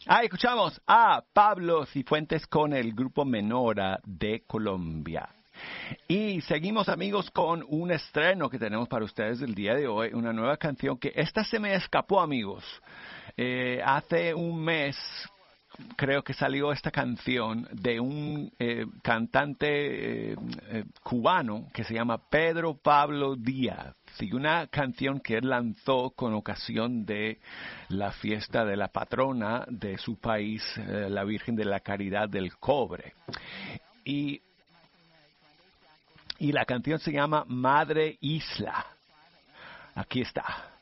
Escuchamos a Pablo Cifuentes con el grupo Menora de Colombia. Y seguimos, amigos, con un estreno que tenemos para ustedes el día de hoy, una nueva canción que esta se me escapó, amigos. Hace un mes creo que salió esta canción de un cantante cubano que se llama Pedro Pablo Díaz. Sí, una canción que él lanzó con ocasión de la fiesta de la patrona de su país, la Virgen de la Caridad del Cobre. Y la canción se llama Madre Isla. Aquí está.